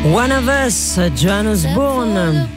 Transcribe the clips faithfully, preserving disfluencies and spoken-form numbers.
One of Us, Joan Osborne.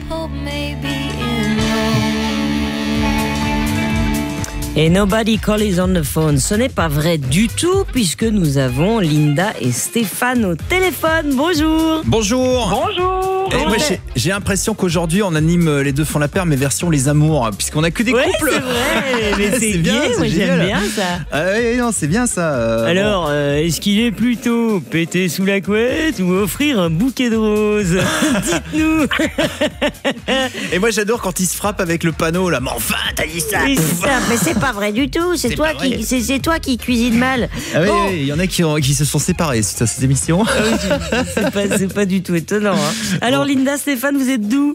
Et Nobody Call is on the phone. Ce n'est pas vrai du tout puisque nous avons Linda et Stéphane au téléphone. Bonjour. Bonjour. Bonjour. Et moi, j'ai, j'ai l'impression qu'aujourd'hui on anime Les Deux font la paire, mais version les amours, puisqu'on a que des ouais, couples. C'est vrai, mais c'est, C'est bien, bien, c'est moi génial. j'aime bien ça. Ah oui, non, c'est bien ça. euh, Alors, euh, est-ce qu'il est plutôt péter sous la couette ou offrir un bouquet de roses? Dites-nous. bon. Et moi j'adore quand ils se frappent avec le panneau là. Mais enfin, t'as dit ça. C'est ça, mais c'est pas vrai du tout. C'est, C'est toi pas vrai. qui, c'est, c'est toi qui cuisine mal. Ah oui, Bon. oui, il y en a qui, ont, qui se sont séparés suite à cette émission. Ah oui, c'est pas, c'est pas du tout étonnant. Hein. Alors, Linda, Stéphane, vous êtes d'où?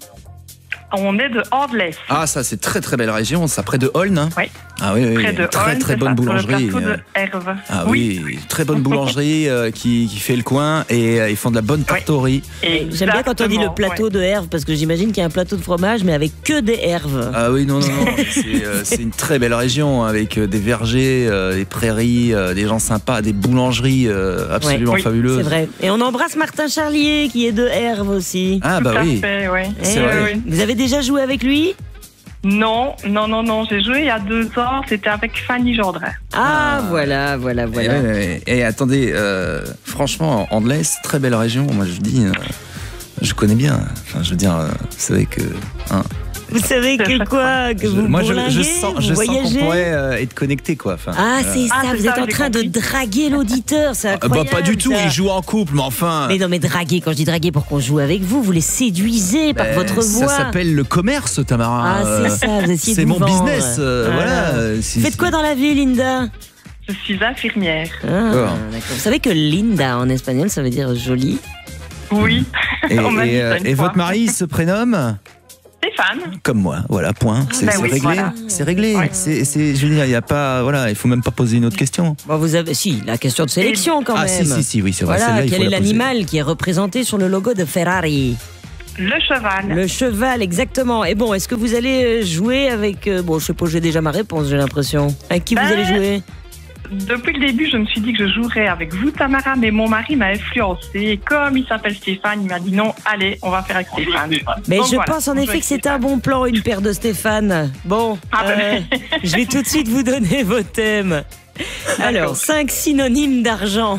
On est de Ordelès. Ah, ça c'est très très belle région, ça près de Holne. Hein. Oui. Ah oui, oui, Près de très Holne, très c'est bonne ça, boulangerie. Sur le plateau euh. de Herve. Ah oui, très bonne boulangerie euh, qui, qui fait le coin et euh, ils font de la bonne tarte au riz. J'aime bien quand on dit le plateau ouais. de herbe parce que j'imagine qu'il y a un plateau de fromage mais avec que des herbes. Ah oui, non, non, non, c'est, euh, c'est une très belle région avec euh, des vergers, euh, des prairies, euh, des gens sympas, des boulangeries euh, absolument Ouais, oui, fabuleuses. C'est vrai. Et on embrasse Martin Charlier qui est de Herve aussi. Ah bah Tout à oui. fait, ouais. C'est Eh vrai. oui. Vous avez déjà joué avec lui? Non, non, non, non. J'ai joué il y a deux ans. C'était avec Fanny Gendrin. Ah, Ah. voilà, voilà, Et, voilà. ouais, ouais, et attendez, euh, franchement, Andelès, très belle région. Moi, je dis, euh, je connais bien. Enfin, je veux dire, euh, vous savez que. Hein, Vous savez que quoi? Que je- vous moi, je, bourlinguez, je sens, vous je sens qu'on voyagez? pourrait euh, être connecté, quoi. Enfin, Ah, voilà. c'est ça, Ah, c'est vous êtes ça, en j'ai train de compris. draguer l'auditeur, c'est Ah, bah, incroyable. pas du tout. ça. Ils jouent en couple, mais enfin. Mais non, mais draguer, quand je dis draguer pour qu'on joue avec vous, vous les séduisez par Ben, votre voix. Ça s'appelle le commerce, Tamara. Ah, Euh, c'est ça, vous essayez de C'est vous mon vendre. business. euh, voilà. euh, si- Faites quoi dans la vie, Linda? Je suis infirmière. Ah, D'accord. d'accord. Vous savez que Linda en espagnol, ça veut dire jolie. Oui. Et, On m'a et, dit ça euh, une et fois. votre mari se prénomme Stéphane. comme moi. Voilà, point. C'est ben c'est oui, réglé. voilà. C'est réglé. Ouais. C'est, c'est, je veux dire, il y a pas. Voilà, il faut même pas poser une autre question. Bon, vous avez, si, la question de sélection quand ah même. si si si oui c'est vrai. Voilà, Celle-là, il quel faut est la poser. l'animal qui est représenté sur le logo de Ferrari? Le cheval. Le cheval, exactement. Et bon, est-ce que vous allez jouer avec... euh, Bon, je sais pas, j'ai déjà ma réponse, j'ai l'impression. Avec qui vous Ben, allez jouer? Depuis le début, je me suis dit que je jouerais avec vous, Tamara, mais mon mari m'a influencé. Et comme il s'appelle Stéphane, il m'a dit non, allez, on va faire avec Stéphane. Mais Donc je voilà, pense en on joue effet avec que c'est un Stéphane. bon plan, une paire de Stéphane. Bon, Ah ben. euh, je vais tout de suite vous donner vos thèmes. Alors, cinq synonymes d'argent.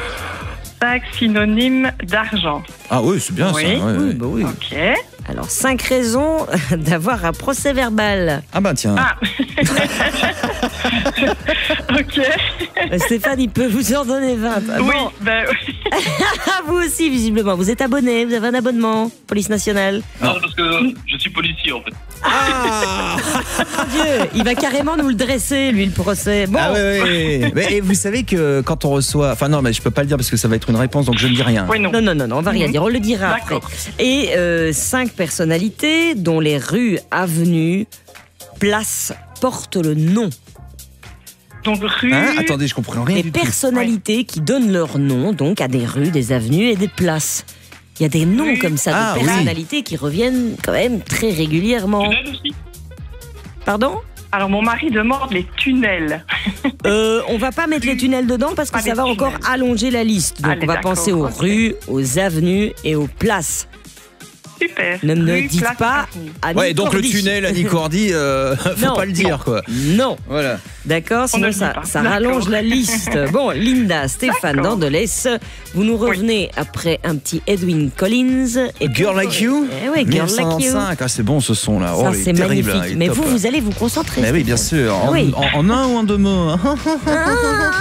Cinq synonymes d'argent. Ah oui c'est bien Oui. ça. ouais, Oui, ouais. bah oui. Ok. Alors, cinq raisons d'avoir un procès verbal. Ah bah tiens. Ah. Ok. Euh, Stéphane, il peut vous en donner vingt. Ah, Oui, bon. ben oui. Ah, vous aussi, visiblement. Vous êtes abonné, vous avez un abonnement. Police nationale. Non, parce que je suis policier en fait. Ah, Mon Dieu, il va carrément nous le dresser, lui, le procès. Bon. ah ouais, ouais, ouais. Mais, et vous savez que quand on reçoit, enfin non mais je peux pas le dire parce que ça va être une réponse donc je ne dis rien. Oui, non. Non, non, non, non, on va rien Mhm. dire, on le dira après. D'accord. Et euh, cinq personnalités dont les rues, avenues, places portent le nom. Donc, rue. Hein attendez je comprends rien Des du tout. personnalités qui donnent leur nom donc à des rues, des avenues et des places. Il y a des noms Oui. comme ça, Ah, de oui. personnalités qui reviennent quand même très régulièrement. Tunnel aussi. Pardon? Alors, mon mari demande les tunnels. Euh, on va pas mettre les tunnels dedans parce que Pas ça les va encore tunnels. allonger la liste. Donc Allez, on va d'accord, penser aux ok. rues, aux avenues et aux places. Super. Ne me Rue, dites place, pas avenue. Annie Ouais donc le Cordy. tunnel Annie Cordy, euh, faut Non. pas le dire quoi. Non, Voilà. d'accord, On sinon ne le dit ça, pas. ça D'accord. rallonge la liste. Bon, Linda, Stéphane D'accord. d'Andelès, vous nous revenez après un petit Edwin Collins. Et Girl puis- Like You. Eh ouais, Girl Like You. mille neuf cent quatre-vingt-cinq. Ah c'est bon ce son là. Ça, Oh, il est c'est terrible, magnifique. hein, il est Mais top, vous, là. vous allez vous concentrer. Mais oui bien sûr. En, Oui. en- en un ou en deux mots. hein.